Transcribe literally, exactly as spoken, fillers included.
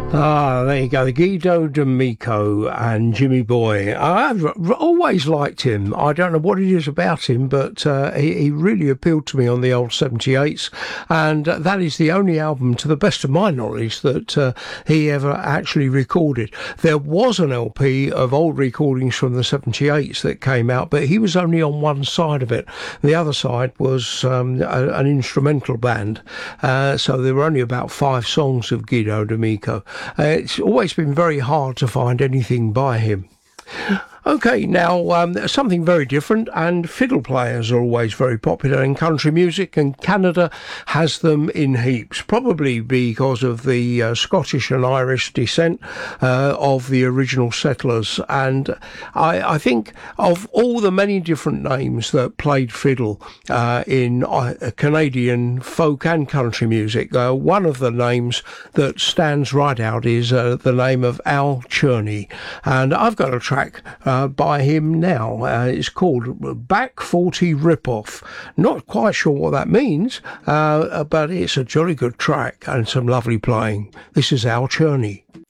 Ah, there you go. Guido D'Amico and Jimmy Boy. I've r- always liked him. I don't know what it is about him, but uh, he, he really appealed to me on the old seventy-eights. And uh, that is the only album, to the best of my knowledge, that uh, he ever actually recorded. There was an L P of old recordings from the seventy-eights that came out, but he was only on one side of it. The other side was um, a, an instrumental band. Uh, so there were only about five songs of Guido D'Amico. Uh, it's always been very hard to find anything by him. Okay, now um, something very different, and fiddle players are always very popular in country music, and Canada has them in heaps, probably because of the uh, Scottish and Irish descent uh, of the original settlers. And I, I think of all the many different names that played fiddle uh, in uh, Canadian folk and country music, uh, one of the names that stands right out is uh, the name of Al Cherney. And I've got a track uh, by him now. Uh, it's called Back forty Ripoff. Not quite sure what that means, uh, but it's a jolly good track and some lovely playing. This is Al Cherney.